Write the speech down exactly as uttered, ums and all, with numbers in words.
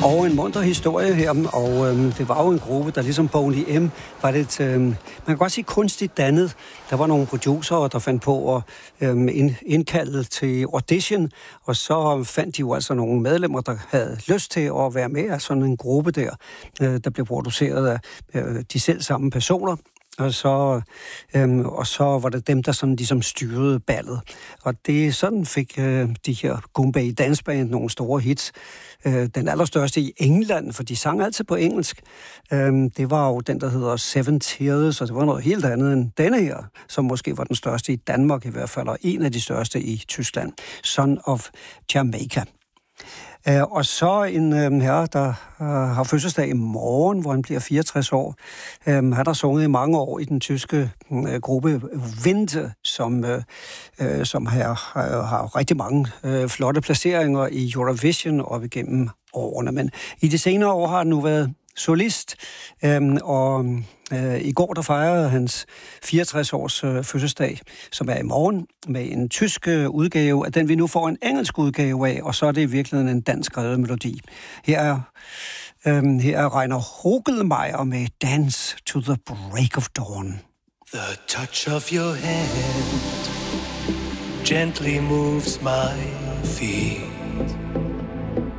Og en munter historie her, og øhm, det var jo en gruppe, der ligesom Boney M. var lidt, øhm, man kan godt sige kunstigt dannet. Der var nogle producerer, der fandt på at øhm, ind, indkalde til audition, og så fandt de jo altså nogle medlemmer, der havde lyst til at være med af sådan en gruppe der, øh, der blev produceret af øh, de selv samme personer. Og så, øhm, og så var det dem, der sådan ligesom styrede ballet. Og det sådan fik øh, de her Goombay Dance Band nogle store hits. Øh, den allerstørste i England, for de sang altid på engelsk. Øh, det var jo den, der hedder Seven Tears, og det var noget helt andet end denne her, som måske var den største i Danmark i hvert fald, og en af de største i Tyskland. Son of Jamaica. Uh, og så en uh, herre, der uh, har fødselsdag i morgen, hvor han bliver fireogtres år. Uh, han har sunget i mange år i den tyske uh, gruppe Wind, som, uh, uh, som her, uh, har rigtig mange uh, flotte placeringer i Eurovision op igennem årene. Men i de senere år har han nu været solist, øhm, og øh, i går der fejrede hans fireogtres års øh, fødselsdag, som er i morgen, med en tysk øh, udgave af den, vi nu får en engelsk udgave af, og så er det i virkeligheden en dansk skrevet melodi. Her er, øh, her er Rainer Hogelmeier med Dance to the Break of Dawn. The touch of your hand gently moves my feet.